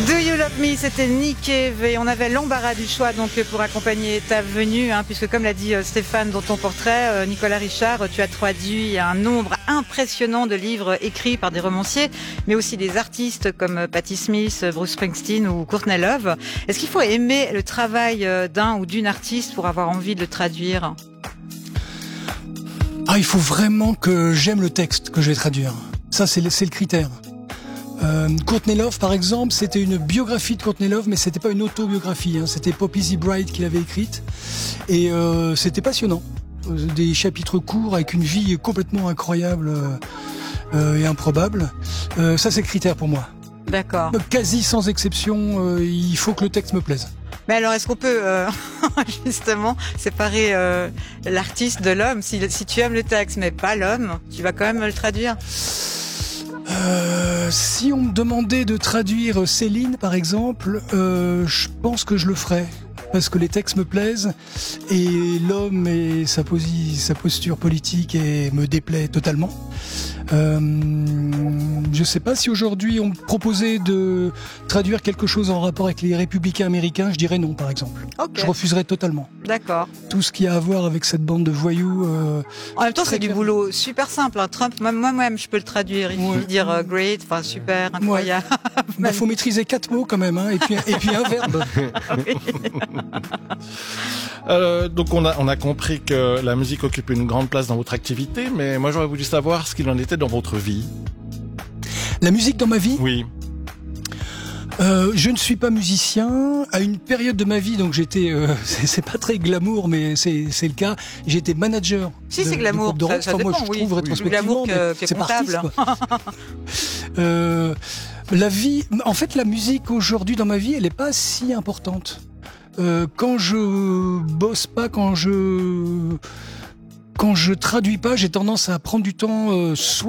Do You Love Me, c'était Nick Cave et on avait l'embarras du choix donc pour accompagner ta venue, puisque comme l'a dit Stéphane dans ton portrait, Nicolas Richard, tu as traduit un nombre impressionnant de livres écrits par des romanciers, mais aussi des artistes comme Patti Smith, Bruce Springsteen ou Courtney Love. Est-ce qu'il faut aimer le travail d'un ou d'une artiste pour avoir envie de le traduire ? Il faut vraiment que j'aime le texte que je vais traduire. Ça, c'est le critère. Courtney Love, par exemple, c'était une biographie de Courtney Love, mais c'était pas une autobiographie. C'était Poppy Z. Bride qui l'avait écrite, et c'était passionnant. Des chapitres courts avec une vie complètement incroyable et improbable. Ça, c'est le critère pour moi. D'accord. Quasi sans exception, il faut que le texte me plaise. Mais alors, est-ce qu'on peut justement séparer l'artiste de l'homme ? Si tu aimes le texte mais pas l'homme, tu vas quand même le traduire ? Si on me demandait de traduire Céline, par exemple, je pense que je le ferais. Parce que les textes me plaisent et l'homme et sa posture politique me déplaît totalement. Je sais pas si aujourd'hui on me proposait de traduire quelque chose en rapport avec les républicains américains, je dirais non, par exemple. Okay. Je refuserais totalement. D'accord. Tout ce qui a à voir avec cette bande de voyous. En même temps, c'est du boulot super simple. Trump, moi-même, je peux le traduire. Il faut dire great, super, incroyable. Il faut maîtriser 4 mots quand même, et puis un verbe. Donc on a compris que la musique occupe une grande place dans votre activité, mais moi j'aurais voulu savoir ce qu'il en était dans votre vie. La musique dans ma vie ? Oui. Je ne suis pas musicien. À une période de ma vie, donc j'étais, c'est pas très glamour, mais c'est le cas. J'étais manager. Si c'est glamour, de ça dépend. Moi, je trouve rétrospectivement, c'est comptable. La vie, en fait, la musique aujourd'hui dans ma vie, elle est pas si importante. Quand je bosse pas, quand je traduis pas, j'ai tendance à prendre du temps soit